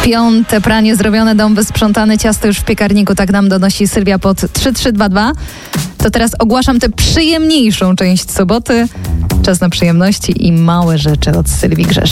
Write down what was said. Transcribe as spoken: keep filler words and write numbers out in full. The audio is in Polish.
Piąte pranie zrobione, dom wysprzątany, ciasto już w piekarniku, tak nam donosi Sylwia pod trzy trzy dwa dwa. To teraz ogłaszam tę przyjemniejszą część soboty. Czas na przyjemności i małe rzeczy od Sylwii Grzesz.